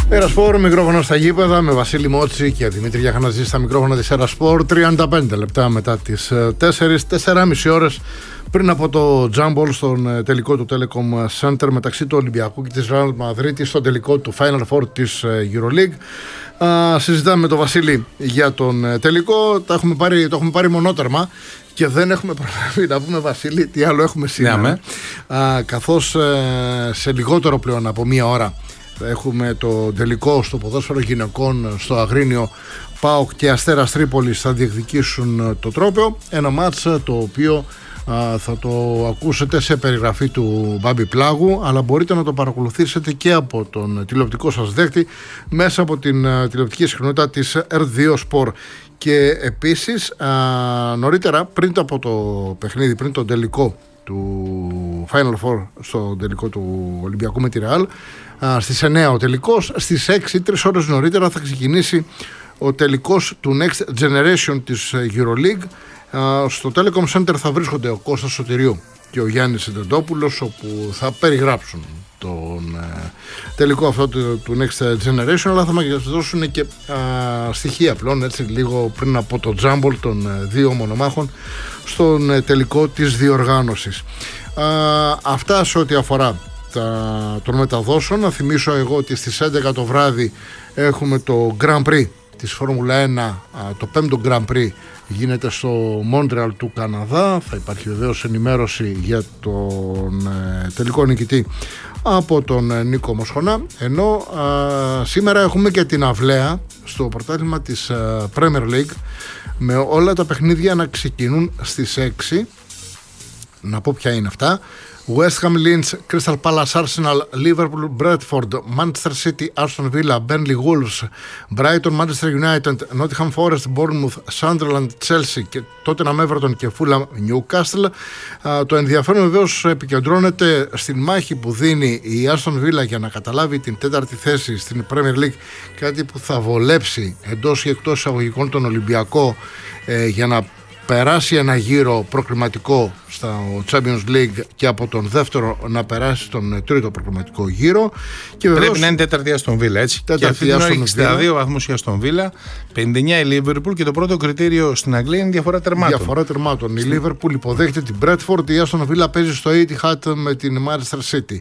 Ερασπορ, μικρόφωνο στα γήπεδα με Βασίλη Μότση και Δημήτρη Γιαχαναζή στα μικρόφωνα της Ερασπορ. 35 λεπτά μετά τις 4,5 ώρες πριν από το Τζάμπολ στον τελικό του Telecom Center μεταξύ του Ολυμπιακού και της Real Madrid στον τελικό του Final Four της EuroLeague. Συζητάμε με τον Βασίλη για τον τελικό. Το έχουμε πάρει μονότερμα και δεν έχουμε προλάβει να πούμε, Βασίλη, τι άλλο έχουμε σήμερα. Καθώς σε λιγότερο πλέον από μία ώρα έχουμε το τελικό στο ποδόσφαιρο γυναικών στο Αγρίνιο. ΠΑΟΚ και Αστέρας Τρίπολης θα διεκδικήσουν το τρόπαιο. Ένα μάτς το οποίο θα το ακούσετε σε περιγραφή του Μπάμπη Πλάγου, αλλά μπορείτε να το παρακολουθήσετε και από τον τηλεοπτικό σας δέκτη μέσα από την τηλεοπτική συχνότητα της R2 Sport. Και επίσης νωρίτερα, πριν από το παιχνίδι, πριν τον τελικό του Final Four, στο τελικό του Ολυμπιακού με τη Real, στις 9 ο τελικός, στις 6, 3 ώρες νωρίτερα, θα ξεκινήσει ο τελικός του Next Generation της EuroLeague. Στο Telecom Center θα βρίσκονται ο Κώστας Σωτηρίου και ο Γιάννης Εντεντόπουλος, όπου θα περιγράψουν τον τελικό αυτό του Next Generation, αλλά θα μας δώσουν και στοιχεία πλέον, έτσι, λίγο πριν από το Τζάμπολ των δύο μονομάχων στον τελικό της διοργάνωσης. Αυτά σε ό,τι αφορά των μεταδόσεων. Να θυμίσω εγώ ότι στις 11 το βράδυ έχουμε το Grand Prix της Φόρμουλα 1, το 5ο Grand Prix γίνεται στο Μόντρεαλ του Καναδά. Θα υπάρχει βεβαίως ενημέρωση για τον τελικό νικητή από τον Νίκο Μοσχονά, ενώ σήμερα έχουμε και την αυλαία στο πρωτάθλημα της Premier League, με όλα τα παιχνίδια να ξεκινούν στις 6. Να πω ποια είναι αυτά: West Ham, Leeds, Crystal Palace, Arsenal, Liverpool, Bradford, Manchester City, Aston Villa, Burnley, Wolves, Brighton, Manchester United, Nottingham Forest, Bournemouth, Sunderland, Chelsea και Tottenham, Everton και Fulham, Newcastle. Το ενδιαφέρον βεβαίως επικεντρώνεται στην μάχη που δίνει η Aston Villa για να καταλάβει την 4η θέση στην Premier League, κάτι που θα βολέψει εντός ή εκτός εισαγωγικών τον Ολυμπιακό για να περάσει ένα γύρο προκριματικό στο Champions League και από τον δεύτερο να περάσει στον τρίτο προκριματικό γύρο. Και πρέπει να είναι τέταρτη Αστον Βίλα, έτσι. Και αυτή την ώρα 62 βαθμούς η Αστον Βίλα, 59 η Liverpool, και το πρώτο κριτήριο στην Αγγλία είναι διαφορά τερμάτων. Διαφορά τερμάτων. Η Liverpool υποδέχεται την Bradford, η Αστον Βίλα παίζει στο Etihad με την Manchester City.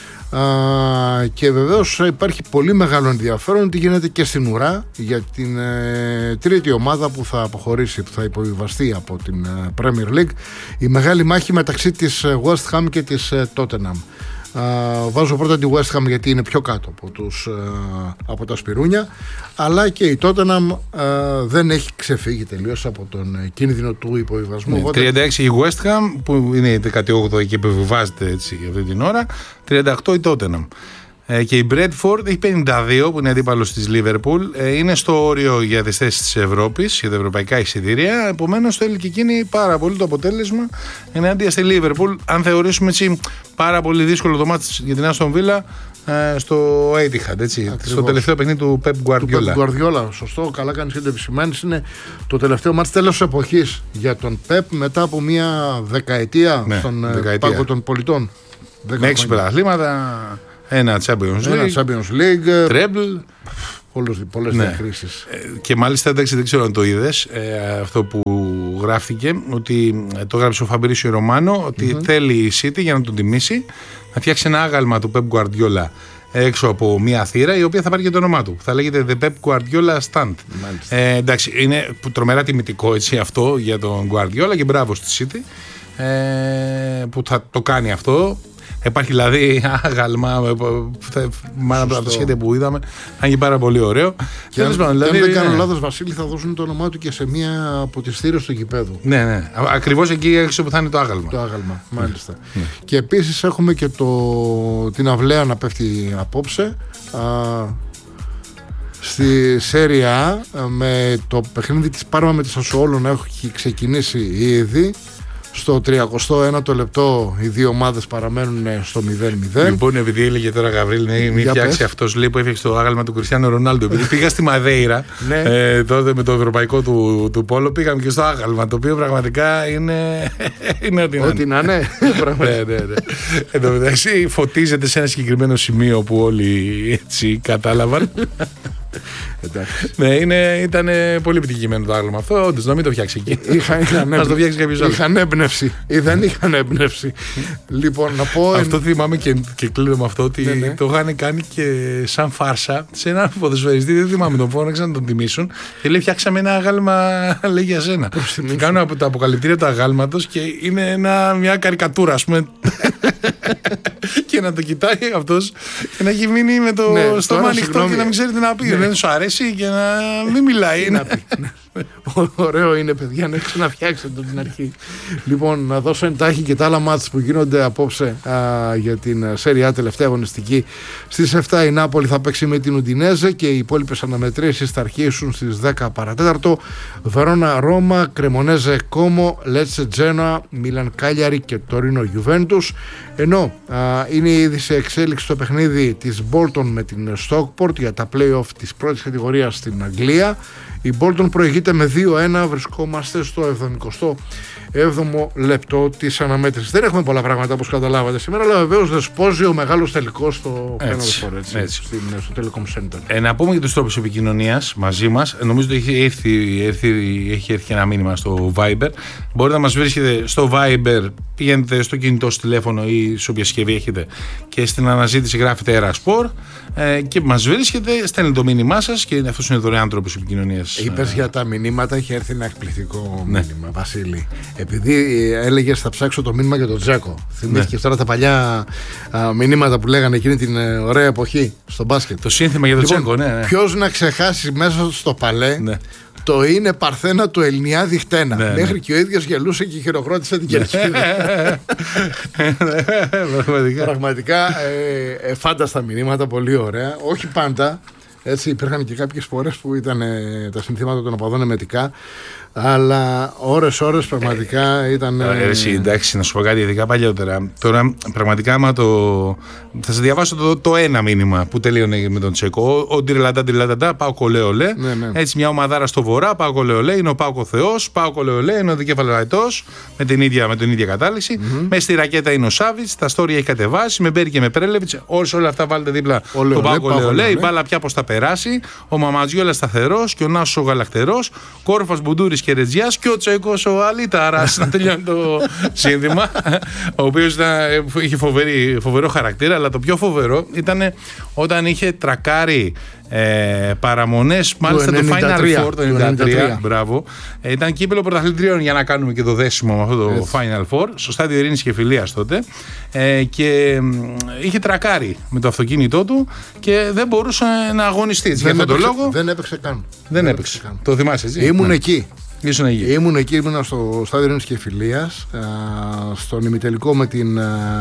Και βεβαίως υπάρχει πολύ μεγάλο ενδιαφέρον τι γίνεται και στην ουρά για την τρίτη ομάδα που θα αποχωρήσει, που θα υποβιβαστεί από την Premier League, η μεγάλη μάχη μεταξύ της West Ham και της Tottenham. Βάζω πρώτα τη West Ham γιατί είναι πιο κάτω από τα σπιρούνια, αλλά και η Tottenham δεν έχει ξεφύγει τελείως από τον κίνδυνο του υποβιβασμού. Ναι, 36 η West Ham που είναι η 18η και επιβιβάζεται έτσι αυτή την ώρα, 38 η Tottenham. Και η Bradford έχει 52 που είναι αντίπαλος της Liverpool, είναι στο όριο για τις θέσεις της Ευρώπης, για τα ευρωπαϊκά εισιτήρια, επομένως θέλει και εκείνη πάρα πολύ το αποτέλεσμα ενάντια στη Liverpool, αν θεωρήσουμε έτσι πάρα πολύ δύσκολο το μάτς για την Aston Villa στο Etihad, έτσι, στο τελευταίο παιχνίδι του Pep Guardiola. Του Guardiola, σωστό, καλά κάνεις και το επισημάνεις, είναι το τελευταίο μάτς τέλος εποχής για τον Pep μετά από μια δεκαετία στον πάγκο των πολιτών. Με 6 πρωταθλήματα, ένα Champions League, Treble, πολλές διακρίσεις. Και μάλιστα δεν ξέρω αν το είδες, αυτό που γράφτηκε, ότι το γράψε ο Φαμπρίσιο Ρωμάνο, ότι θέλει η City για να τον τιμήσει να φτιάξει ένα άγαλμα του Pep Guardiola έξω από μια θύρα, η οποία θα πάρει και το όνομά του. Θα λέγεται The Pep Guardiola Stand. Εντάξει, είναι τρομερά τιμητικό, έτσι, αυτό για τον Guardiola, και μπράβο στη City που θα το κάνει αυτό. Υπάρχει δηλαδή άγαλμα, μάλλον από τα σχέδια που είδαμε, θα γίνει πάρα πολύ ωραίο. Και αν δεν κάνω λάθος, Βασίλη, θα δώσουν το όνομά του και σε μία από τις θύρες του γηπέδου. Ναι, ακριβώς εκεί έξω που θα είναι το άγαλμα. Το άγαλμα, μάλιστα. Και επίσης έχουμε και την αυλαία να πέφτει απόψε στη Σέρια A, με το παιχνίδι της Πάρμα με τη Σασουόλο να έχει ξεκινήσει ήδη. Στο 31ο λεπτό οι δύο ομάδες παραμένουν στο 0-0. Λοιπόν, επειδή έλεγε τώρα Γαβρίλ, μην φτιάξει αυτός λέει που έφτιαξε το άγαλμα του Κριστιάνο Ρονάλντο. Επειδή πήγα στη Μαδέιρα τότε με το ευρωπαϊκό του πόλο, πήγαμε και στο άγαλμα, το οποίο πραγματικά είναι ό,τι να είναι. Εν τω μεταξύ φωτίζεται σε ένα συγκεκριμένο σημείο που όλοι έτσι κατάλαβαν. Ναι, ήταν πολύ επιτυχημένο το άγαλμα αυτό. Όντως, να μην το φτιάξει εκεί. Να το φτιάξει κάποιος άλλος. Είχαν έμπνευση ή δεν είχαν έμπνευση. Λοιπόν, να πω. Αυτό θυμάμαι και κλείνω με αυτό ότι το είχαν κάνει και σαν φάρσα σε έναν ποδοσφαιριστή. Δεν θυμάμαι, τον φώναξαν να τον τιμήσουν. Και λέει: φτιάξαμε ένα άγαλμα, λέει για σένα. Και κάνω από τα αποκαλυπτήρια του αγάλματος και είναι μια καρικατούρα, ας πούμε. Και να το κοιτάει αυτός και να έχει μείνει με το στόμα ανοιχτό και να μην ξέρει τι να πει. Δεν σου αρέσει και να μην μιλάει. Ωραίο είναι, παιδιά, να ξαναφτιάξετε την αρχή. Λοιπόν, να δώσω εντάχει και τα άλλα μάτς που γίνονται απόψε για την Serie A τελευταία αγωνιστική. Στις 7 η Νάπολη θα παίξει με την Ουντινέζε και οι υπόλοιπες αναμετρήσεις θα αρχίσουν στις 10 παρατέταρτο. Βερόνα Ρώμα, Κρεμονέζε Κόμο, Λέτσε Τζένοα, Μίλαν Κάλιαρη και Τωρίνο Γιουβέντους. Ενώ είναι ήδη σε εξέλιξη το παιχνίδι της Bolton με την Stockport για τα play-off της πρώτης κατηγορίας στην Αγγλία. Η Bolton προηγείται με 2-1, βρισκόμαστε στο 77ο λεπτό της αναμέτρησης. Δεν έχουμε πολλά πράγματα όπως καταλάβατε σήμερα, αλλά βεβαίως δεσπόζει ο μεγάλος τελικός στο Final Four, στο Telecom Center. Να πούμε για τους τρόπους επικοινωνίας μαζί μας. Νομίζω ότι έχει έρθει ένα μήνυμα στο Viber. Μπορείτε να μας βρίσκετε στο Viber, πηγαίνετε στο κινητό, στο τηλέφωνο ή σε όποια συσκευή έχετε και στην αναζήτηση γράφετε Erasport και μας βρίσκετε, στέλνετε το μήνυμά σας και αυτός είναι δωρεάν τρόπος επικοινωνίας. Είπες για τα μηνύματα, έχει έρθει ένα εκπληκτικό μήνυμα, Βασίλη. Επειδή έλεγες θα ψάξω το μήνυμα για τον Τζέκο. Θυμήθηκες τώρα τα παλιά μηνύματα που λέγανε εκείνη την ωραία εποχή στο μπάσκετ. Το σύνθημα για τον Τζέκο, ναι. Ποιος να ξεχάσει μέσα στο παλέ το είναι Παρθένα του Ελληνιάδη χτένα. Μέχρι και ο ίδιος γελούσε και χειροκρότησε την κερκίδα. Πραγματικά φάνταστα μηνύματα, πολύ ωραία. Όχι πάντα. Έτσι, υπήρχαν και κάποιες φορές που ήταν τα συνθήματα των οπαδών εμετικά, αλλά ώρες πραγματικά ήταν. Εντάξει, να σου πω κάτι ειδικά παλιότερα. Τώρα, πραγματικά, άμα θα σας διαβάσω το ένα μήνυμα που τελείωνε με τον Τσέκο. Ο Ντυρλαντά, πάω κολέολε. Έτσι, μια ομαδάρα στο βορρά, πάω κολέολε. Είναι ο Πάοκ ο Θεός, πάω κολέολε. Είναι ο Δικεφαλαϊτός με την ίδια κατάληξη. Μέσα στη ρακέτα είναι ο Σάβιτς, τα στόρια έχει κατεβάσει. Με Μπέρι και με Πρέλεβιτς. Όλα αυτά βάλετε δίπλα τον Πάοκ κολέολε. Η μπάλα πια πως θα περάσει. Ο Μαματζιόλα σταθερός και ο Νάσος ο γαλακτερός. Κόρφας Μπουντούρης και Ρετζιάς και ο Τσέκος ο Αλίταρας. Να τελειώνει το σύνθημα. Ο οποίος είχε φοβερό χαρακτήρα, αλλά το πιο φοβερό ήταν όταν είχε τρακάρει παραμονές, μάλιστα το Final Four το 1993. Μπράβο. Ήταν κύπελλο πρωταθλητριών για να κάνουμε και το δέσιμο με αυτό το Final Four στο στάδιο Ειρήνης και Φιλίας τότε. Και είχε τρακάρει με το αυτοκίνητό του και δεν μπορούσε να αγωνιστεί. Για αυτόν τον λόγο. Δεν έπαιξε καν. Δεν έπαιξε. Το θυμάσαι, έτσι. Ήμουν εκεί. Ήμουν εκεί, ήμουν στο στάδιο Ειρήνης και Φιλίας, στον ημιτελικό με την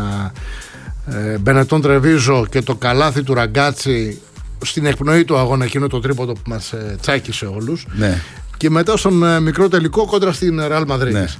Μπενετόν Τρεβίζο και το καλάθι του Ραγκάτσι στην εκπνοή του αγώνα, εκείνο το τρίποντο που μας τσάκισε όλους. Ναι. Και μετά στον μικρό τελικό κόντρα στην Ρεάλ Μαδρίτης.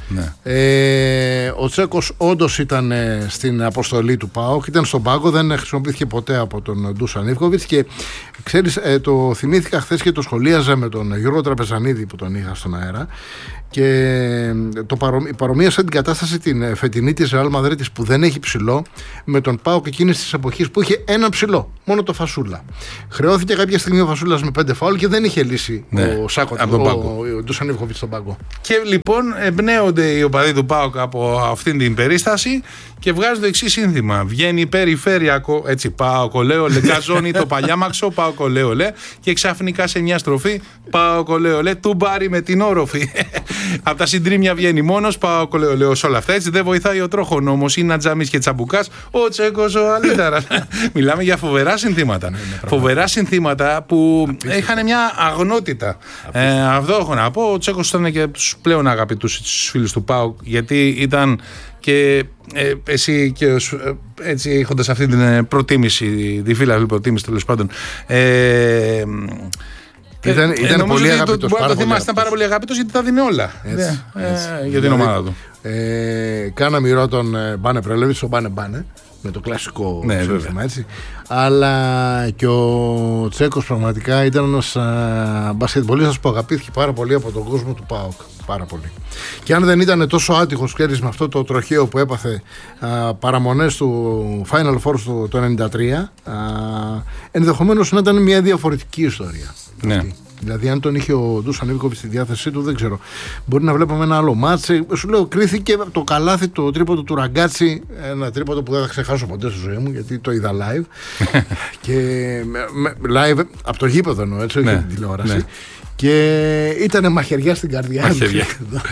Ο Τσέκος όντως ήταν στην αποστολή του ΠΑΟΚ, ήταν στον πάγκο, δεν χρησιμοποιήθηκε ποτέ από τον Ντούσαν Ιβκοβιτς και ξέρεις, το θυμήθηκα χθες και το σχολίαζα με τον Γιώργο Τραπεζανίδη που τον είχα στον αέρα και παρομοίασα την κατάσταση την φετινή της Ρεάλ Μαδρίτης που δεν έχει ψηλό με τον ΠΑΟΚ εκείνης της εποχής που είχε ένα ψηλό, μόνο το Φασούλα. Χρεώθηκε κάποια στιγμή ο Φασούλας με 5 φάουλ και δεν είχε λύσει ο Σάκο ο Ντούσαν Ιβκοβιτς στον πάγκο. Και λοιπόν εμπνέονται οι οπαδοί του ΠΑΟΚ από αυτήν την περίσταση και βγάζουν το εξής σύνθημα. Βγαίνει περιφέρειακο, έτσι, ΠΑΟΚ ολέ ολέ, γκαζώνει το παλιάμαξο, ΠΑΟΚ ολέ ολέ, και ξαφνικά σε μια στροφή ΠΑΟΚ ολέ ολέ, του μπάρει με την όροφη. Από τα συντρίμια βγαίνει μόνος, ΠΑΟΚ ολέ ολέ, όλα αυτά, έτσι, δεν βοηθάει ο τροχονόμος, είναι Ατζαμής και Τσαμπουκάς, ο Τσέκος ο Αλίταρας. Μιλάμε για φοβερά συνθήματα. Φοβερά συνθήματα που είχαν μια αγνότητα. Αυτό έχω να πω. Ο Τσέκος ήταν και από τους πλέον αγαπητούς φίλους του ΠΑΟΚ, γιατί ήταν και εσύ και έτσι έχοντας αυτή την προτίμηση, τη φύλαυλη προτίμηση τέλος πάντων, Ήταν πολύ αγαπητός. Μπορεί να το θυμάστε, ήταν πάρα πολύ αγαπητός γιατί τα δίνει όλα. Για την ομάδα του. Κάνα μοιρό τον Μπάνε Πρέλεβιτς, ο Μπάνε, με το κλασικό σύνθημα, έτσι. Αλλά και ο Τσέκος πραγματικά ήταν ένας μπασκετμπολίστας που αγαπήθηκε πάρα πολύ από τον κόσμο του ΠΑΟΚ. Πάρα πολύ. Και αν δεν ήταν τόσο άτυχος, ξέρεις, με αυτό το τροχαίο που έπαθε παραμονές του Final Four το 1993, ενδεχομένως να ήταν μια διαφορετική ιστορία. Ναι. Δηλαδή, αν τον είχε ο Ντούσαν Ιβκοβιτς στη διάθεσή του, δεν ξέρω. Μπορεί να βλέπαμε ένα άλλο μάτσε. Σου λέω, κρίθηκε το καλάθι, το τρίποντο του Ραγκάτσι. Ένα τρίποντο που δεν θα ξεχάσω ποτέ στη ζωή μου, γιατί το είδα live. Και live από το γήπεδο εννοώ, έτσι, όχι από την τηλεόραση. Ναι. Και ήταν μαχαιριά στην καρδιά. Μαχαιριά.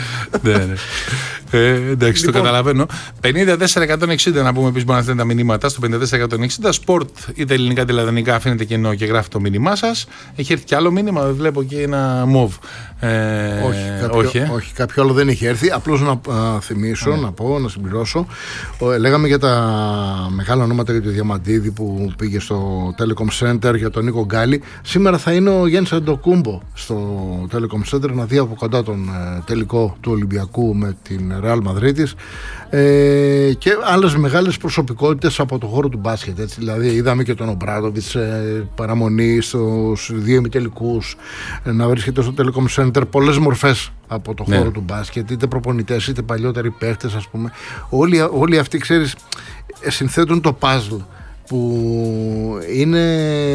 Εντάξει, λοιπόν, το καταλαβαίνω. 54-160 να πούμε επίσης, μπορεί να στέλνετε τα μηνύματα στο 54-160. Sport είτε ελληνικά είτε λατινικά, αφήνετε κενό και γράφετε το μήνυμά σας. Έχει έρθει και άλλο μήνυμα, βλέπω και ένα μοβ. Όχι, κάποιο άλλο δεν είχε έρθει. Απλώς να θυμίσω, να πω, να συμπληρώσω. Λέγαμε για τα μεγάλα ονόματα για το Διαμαντίδη που πήγε στο Telecom Center, για τον Νίκο Γκάλι. Σήμερα θα είναι ο Γιάννης Αντοκούμπο στο Telecom Center να δει από κοντά τον τελικό του Ολυμπιακού με την Real Madrid και άλλες μεγάλες προσωπικότητες από το χώρο του μπάσκετ, έτσι. Δηλαδή είδαμε και τον Ομπράδοβιτς παραμονή στους δύο ημιτελικούς να βρίσκεται στο Telecom Center, πολλές μορφές από το χώρο του μπάσκετ, είτε προπονητές είτε παλιότεροι παίχτες, ας πούμε. Όλοι αυτοί, ξέρεις, συνθέτουν το puzzle που είναι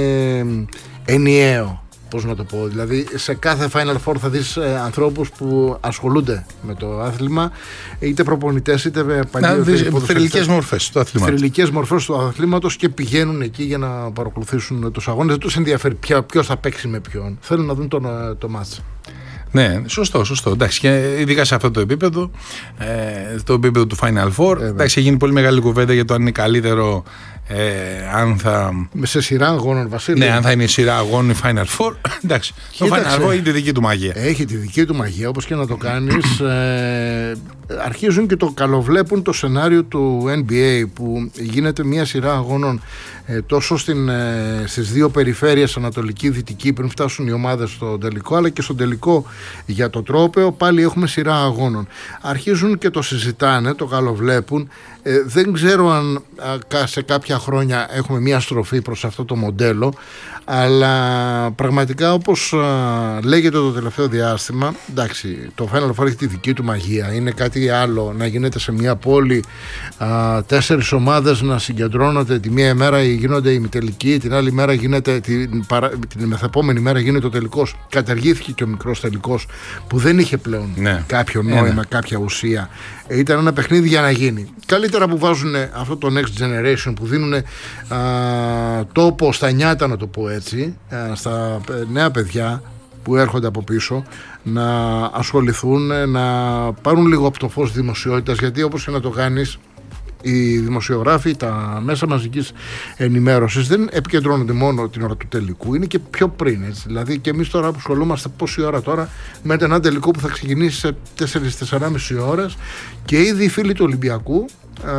ενιαίο. Πώς να το πω, δηλαδή σε κάθε Final Four θα δεις ανθρώπους που ασχολούνται με το άθλημα, είτε προπονητές είτε παλιότεροι. Θρυλικές μορφές του αθλήματος. Θρυλικές μορφές του αθλήματος και πηγαίνουν εκεί για να παρακολουθήσουν τους αγώνες. Δεν τους ενδιαφέρει ποιος θα παίξει με ποιον. Θέλουν να δουν το μάτς. Ναι, σωστό. Εντάξει, και ειδικά σε αυτό το επίπεδο, το επίπεδο του Final Four, εντάξει, έχει γίνει πολύ μεγάλη κουβέντα για το αν είναι καλύτερο. Αν θα. Σε σειρά αγώνων, Βασίλη. Ναι, αν θα είναι η σειρά αγώνων η Final Four. Εντάξει. Το Final Four έχει τη δική του μαγεία. Έχει τη δική του μαγεία, όπως και να το κάνεις. Αρχίζουν και το καλοβλέπουν το σενάριο του NBA που γίνεται μια σειρά αγώνων τόσο στις δύο περιφέρειες, Ανατολική, Δυτική, πριν φτάσουν οι ομάδες στο τελικό, αλλά και στο τελικό για το τρόπαιο πάλι έχουμε σειρά αγώνων. Αρχίζουν και το συζητάνε, το καλοβλέπουν. Δεν ξέρω αν σε κάποια χρόνια έχουμε μια στροφή προς αυτό το μοντέλο, αλλά πραγματικά, όπως λέγεται το τελευταίο διάστημα, εντάξει, το Final Four έχει τη δική του μαγεία. Είναι κάτι άλλο να γίνεται σε μια πόλη 4 ομάδες να συγκεντρώνονται, τη μία ημέρα γίνονται οι ημιτελικοί, την άλλη μέρα γίνεται, την μεθεπόμενη μέρα γίνεται ο τελικός. Καταργήθηκε και ο μικρός τελικός που δεν είχε πλέον κάποιο νόημα, κάποια ουσία. Ήταν ένα παιχνίδι για να γίνει. Καλύτερα που βάζουν αυτό το Next Generation, που δίνουν τόπο στα νιάτα, να το πω έτσι, στα νέα παιδιά που έρχονται από πίσω, να ασχοληθούν, να πάρουν λίγο από το φως δημοσιότητας, γιατί όπως και να το κάνεις, οι δημοσιογράφοι, τα μέσα μαζικής ενημέρωσης δεν επικεντρώνονται μόνο την ώρα του τελικού, είναι και πιο πριν, έτσι. Δηλαδή και εμείς τώρα που ασχολούμαστε πόση ώρα τώρα με ένα τελικό που θα ξεκινήσει σε 4-4,5 ώρες, και ήδη οι φίλοι του Ολυμπιακού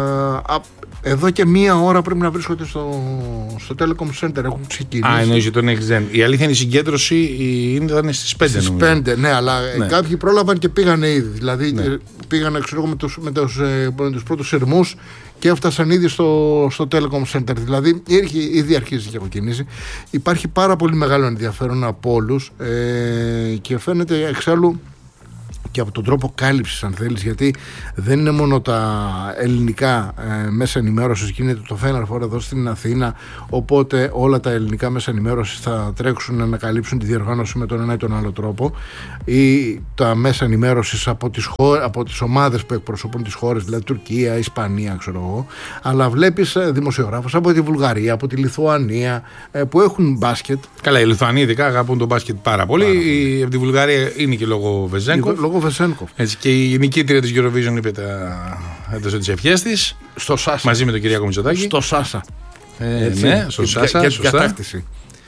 εδώ και μία ώρα πρέπει να βρίσκονται στο Telecom Center, έχουν ξεκινήσει. Εννοείς το Next Gen. Η αλήθεια είναι η συγκέντρωση ήταν στις 5. Στις 5, ναι, αλλά κάποιοι πρόλαβαν και πήγανε ήδη. Δηλαδή πήγανε, ξέρω, με τους πρώτους σειρμούς και έφτασαν ήδη στο Telecom Center. Δηλαδή ήδη αρχίζει και αποκινήσει. Υπάρχει πάρα πολύ μεγάλο ενδιαφέρον από όλους και φαίνεται εξάλλου και από τον τρόπο κάλυψης, αν θέλεις, γιατί δεν είναι μόνο τα ελληνικά μέσα ενημέρωσης, γίνεται το Final Four εδώ στην Αθήνα, οπότε όλα τα ελληνικά μέσα ενημέρωσης θα τρέξουν να καλύψουν τη διοργάνωση με τον ένα ή τον άλλο τρόπο, ή τα μέσα ενημέρωσης από τις ομάδες που εκπροσωπούν τις χώρες, δηλαδή Τουρκία, Ισπανία, ξέρω εγώ, αλλά βλέπεις δημοσιογράφους από τη Βουλγαρία, από τη Λιθουανία, που έχουν μπάσκετ. Καλά, οι Λιθουανοί ειδικά αγαπούν τον μπάσκετ πάρα πολύ. Από τη Βουλγαρία είναι και λόγω Βεζένκοφ. Έτσι, και η νικήτρια της Eurovision είπε έδωσε τις ευχές της στο Σάσα, μαζί με τον Κυριάκο Μητσοτάκη. Στο Σάσα. Ναι, στο Σάσα. Για κατάκτηση.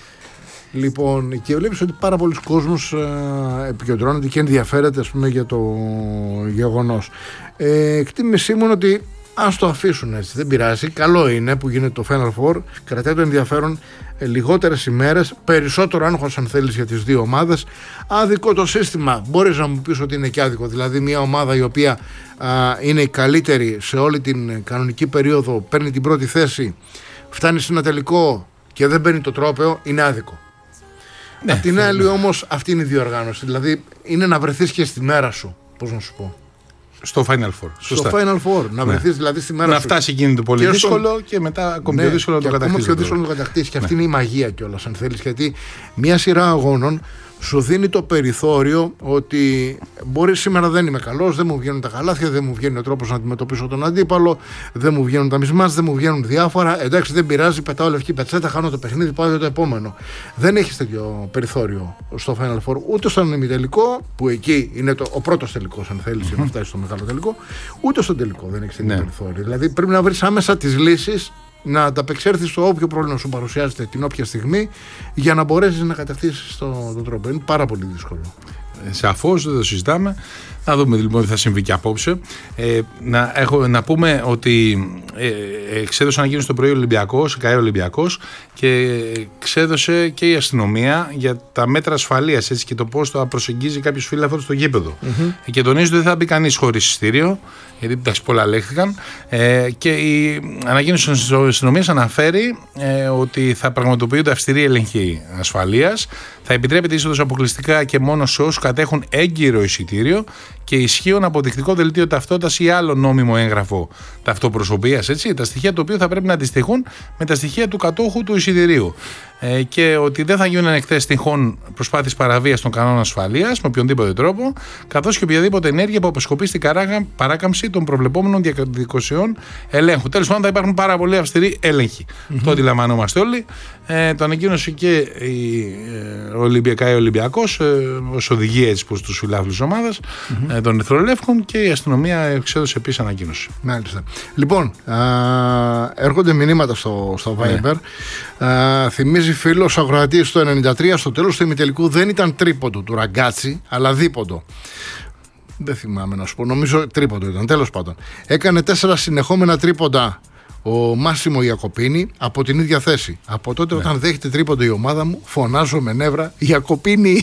Λοιπόν, και βλέπεις ότι πάρα πολλοί κόσμος επικεντρώνεται και ενδιαφέρεται, ας πούμε, για το γεγονός. Εκτίμησή μου είναι ότι Ας το αφήσουν έτσι, δεν πειράζει. Καλό είναι που γίνεται το Final Four, κρατάει το ενδιαφέρον λιγότερες ημέρες, περισσότερο άγχος αν θέλεις για τις δύο ομάδες. Άδικο το σύστημα, μπορείς να μου πεις ότι είναι και άδικο. Δηλαδή, μια ομάδα η οποία είναι η καλύτερη σε όλη την κανονική περίοδο, παίρνει την πρώτη θέση, φτάνει σε ένα τελικό και δεν παίρνει το τρόπαιο, είναι άδικο. Ναι, απ' την άλλη όμως, αυτή είναι η διοργάνωση. Δηλαδή, είναι να βρεθείς και στη μέρα σου. Πώς να σου πω. Στο Final Four. Στο Final Four. Να βρεθείς δηλαδή στη μέρα σου. Να φτάσει εκείνη το πολύ δύσκολο και μετά ακόμη πιο δύσκολο να το κατακτήσεις. Ακόμα πιο δύσκολο να το κατακτήσεις. Και αυτή είναι η μαγεία κιόλας, αν θέλεις. Γιατί μια σειρά αγώνων σου δίνει το περιθώριο ότι μπορεί σήμερα δεν είμαι καλός, δεν μου βγαίνουν τα καλάθια, δεν μου βγαίνει ο τρόπος να αντιμετωπίσω τον αντίπαλο, δεν μου βγαίνουν τα μισμάτς, δεν μου βγαίνουν διάφορα. Εντάξει, δεν πειράζει, πετάω λευκή πετσέτα, χάνω το παιχνίδι, πάω για το επόμενο. Δεν έχεις τέτοιο περιθώριο στο Final Four, ούτε στον ημιτελικό, που εκεί είναι ο πρώτος τελικός, αν θέλεις, για να φτάσει στο μεγάλο τελικό, ούτε στον τελικό δεν έχεις τέτοιο περιθώριο. Δηλαδή πρέπει να βρεις άμεσα τις λύσεις, να ανταπεξέλθεις στο όποιο πρόβλημα σου παρουσιάζεται την όποια στιγμή, για να μπορέσεις να κατακτήσεις τον τρόπο. Είναι πάρα πολύ δύσκολο. Σαφώς, δεν το συζητάμε. Να δούμε λοιπόν τι θα συμβεί και απόψε. Να πούμε ότι εξέδωσε ανακοίνωση το πρωί Ολυμπιακός, ΚΑΕ Ολυμπιακός, και εξέδωσε και η αστυνομία για τα μέτρα ασφαλείας, έτσι, και το πώς θα προσεγγίζει κάποιος φύλαθρος στο γήπεδο. Και τονίζει ότι δεν θα μπει κανείς χωρίς εισιτήριο, γιατί εντάξει, πολλά λέχθηκαν. Και η ανακοίνωση της αστυνομίας αναφέρει ότι θα πραγματοποιούνται αυστηροί έλεγχοι ασφαλείας. Θα επιτρέπεται είσοδος αποκλειστικά και μόνο σε όσους κατέχουν έγκυρο εισιτήριο και ισχύον αποδεικτικό δελτίο ταυτότητας ή άλλο νόμιμο έγγραφο ταυτοπροσωπείας, έτσι, τα στοιχεία του οποίου θα πρέπει να αντιστοιχούν με τα στοιχεία του κατόχου του εισιτηρίου. Και ότι δεν θα γίνουν ανεκτές τυχόν προσπάθειες παραβίασης των κανόνων ασφαλείας με οποιονδήποτε τρόπο, καθώς και οποιαδήποτε ενέργεια που αποσκοπεί στην παράκαμψη των προβλεπόμενων διαδικασιών ελέγχου. Τέλος πάντων, θα υπάρχουν πάρα πολύ αυστηροί έλεγχοι. Το αντιλαμβανόμαστε όλοι. Το ανακοίνωσε και ο Ολυμπιακός ως οδηγία προς τους φιλάθλους της ομάδας των Ερυθρολεύκων, και η αστυνομία εξέδωσε επίσης ανακοίνωση. Μάλιστα. Λοιπόν, έρχονται μηνύματα στο Viber. Θυμίζει φίλος αγροατής το 93, στο τέλος του ημιτελικού δεν ήταν τρίποντο του Ραγκάτσι, αλλά δίποντο. Δεν θυμάμαι να σου πω, νομίζω τρίποντο ήταν, τέλος πάντων. Έκανε 4 συνεχόμενα τρίποντα ο Μάσιμο Ιακοπίνη από την ίδια θέση. Από τότε, όταν δέχεται τρίποντο η ομάδα μου, φωνάζω με νεύρα Ιακοπίνη.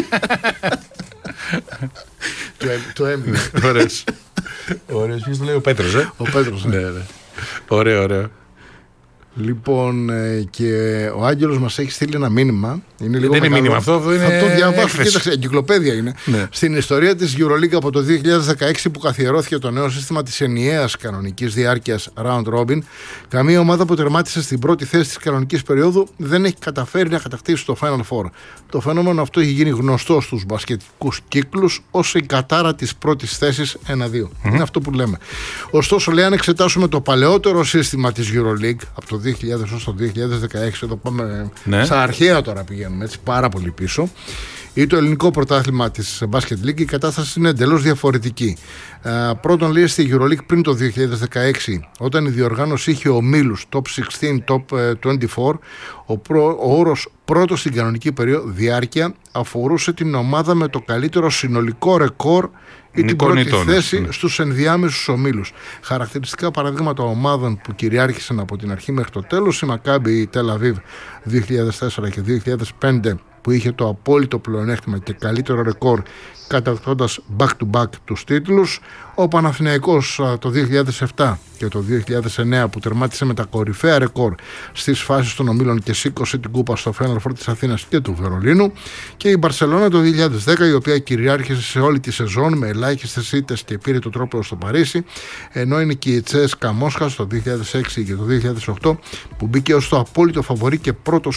Το έμεινε. Ωραίος. Ποιος το λέει, ο Πέτρος, Ο Πέτρος, ναι. Ωραίο. Λοιπόν, και ο Άγγελος μας έχει στείλει ένα μήνυμα. Είναι λίγο δεν είναι μήνυμα αυτό, είναι. Θα το διαβάσω. Κοίταξε, εγκυκλοπαίδεια είναι. Ναι. Στην ιστορία της EuroLeague από το 2016, που καθιερώθηκε το νέο σύστημα της ενιαίας κανονικής διάρκειας Round Robin, καμία ομάδα που τερμάτισε στην πρώτη θέση της κανονικής περίοδου δεν έχει καταφέρει να κατακτήσει το Final Four. Το φαινόμενο αυτό έχει γίνει γνωστό στους μπασκετικούς κύκλους ως η κατάρα της πρώτης θέσης 1-2. Είναι αυτό που λέμε. Ωστόσο, λέει, αν εξετάσουμε το παλαιότερο σύστημα της EuroLeague από το 2000 έως το 2016, εδώ πάμε στα αρχαία τώρα, πηγαίνουμε έτσι πάρα πολύ πίσω, ή το ελληνικό πρωτάθλημα της Basket League, η κατάσταση είναι εντελώς διαφορετική. Πρώτον, λέει, στη EuroLeague πριν το 2016, όταν η διοργάνωση είχε ομίλους top 16, top 24, ο όρος πρώτος στην κανονική περίοδο διάρκεια αφορούσε την ομάδα με το καλύτερο συνολικό ρεκόρ ή την πρώτη θέση στους ενδιάμεσους ομίλους. Χαρακτηριστικά παραδείγματα ομάδων που κυριάρχησαν από την αρχή μέχρι το τέλος: η Μακάμπι Τελ-Αβίβ 2004 και 2005, που είχε το απόλυτο πλεονέκτημα και καλύτερο ρεκόρ, κατακτώντας back-to-back τους τίτλους. Ο Παναθηναϊκός το 2007 και το 2009, που τερμάτισε με τα κορυφαία ρεκόρ στις φάσεις των ομίλων και σήκωσε την κούπα στο Final Four της Αθήνας και του Βερολίνου. Και η Μπαρσελόνα το 2010, η οποία κυριάρχησε σε όλη τη σεζόν με ελάχιστες ήττες και πήρε το τρόπο στο Παρίσι, ενώ είναι και η Τσέσκα Μόσχας το 2006 και το 2008, που μπήκε ως το απόλυτο φαβορί και πρώτο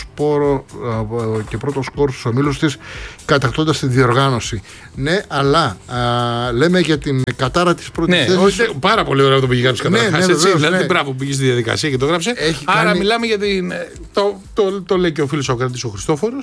σκορ στους ομίλους της, κατακτώντας τη διοργάνωση. Ναι, αλλά λέμε για την κατάρα της πρώτης θέσης. Πάρα πολύ ωραίο το πήγε κάποιος καταρχάς. Δηλαδή, μπράβο που πήγε στη διαδικασία και το γράψε. Άρα μιλάμε για την. Το λέει και ο φίλος Σοκράτης ο Χριστόφορος,